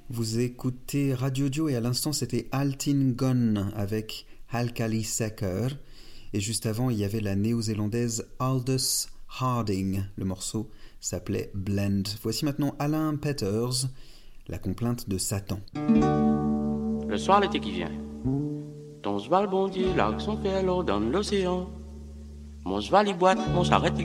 Vous écoutez Radio Dio et à l'instant c'était Altin Gun avec Halkali Secker. Et juste avant il y avait la néo-zélandaise Aldous Harding. Le morceau s'appelait Blend. Voici maintenant Alain Peters, la complainte de Satan. Le soir, l'été qui vient, ton cheval bondier largue son fer dans l'océan. Mon cheval il boite, mon charrette il